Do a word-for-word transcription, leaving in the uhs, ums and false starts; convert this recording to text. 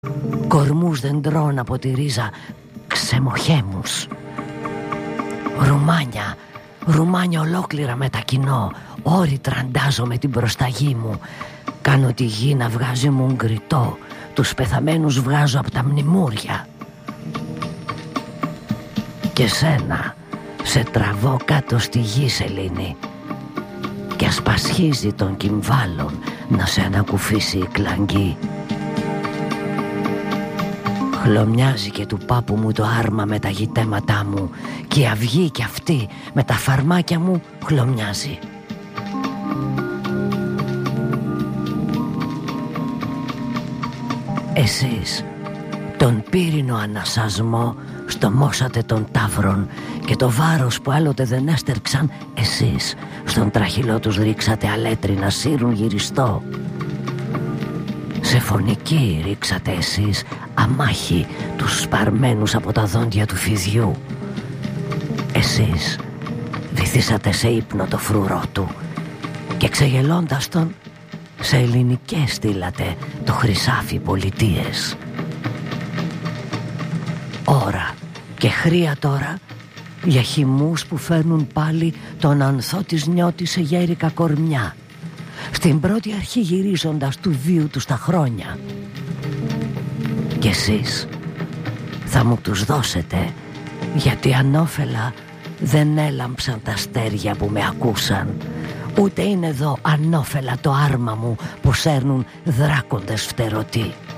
Κορμούς δεντρών από τη ρίζα ξεμοχέμους. Ρουμάνια, ρουμάνια ολόκληρα μετακινώ. Όρη τραντάζω με την προσταγή μου. Κάνω τη γη να βγάζει μου γκριτό. Τους πεθαμένους βγάζω από τα μνημούρια. Και σένα σε τραβώ κάτω στη γη, σελήνη. Κι ας πασχίζει των κυμβάλων να σε ανακουφίσει η κλαγκή. Χλωμιάζει και του πάπου μου το άρμα με τα γητέματά μου. Και η αυγή κι αυτή με τα φαρμάκια μου χλωμιάζει. Εσείς τον πύρινο ανασασμό στομώσατε των ταύρων και το βάρος που άλλοτε δεν έστερξαν εσείς στον τραχυλό τους ρίξατε αλέτρι να σύρουν γυριστό. Σε φωνική ρίξατε εσείς αμάχη τους σπαρμένους από τα δόντια του φιδιού. Εσείς βυθίσατε σε ύπνο το φρουρό του και ξεγελώντας τον σε ελληνικές στείλατε το χρυσάφι πολιτείες. Ώρα και χρία τώρα για χυμούς που φέρνουν πάλι τον ανθό της νιώτη σε γέρικα κορμιά, στην πρώτη αρχή γυρίζοντας του βίου του στα χρόνια. Κι εσείς θα μου τους δώσετε, γιατί ανώφελα δεν έλαμψαν τα αστέρια που με ακούσαν, ούτε είναι εδώ ανώφελα το άρμα μου που σέρνουν δράκοντες φτερωτοί.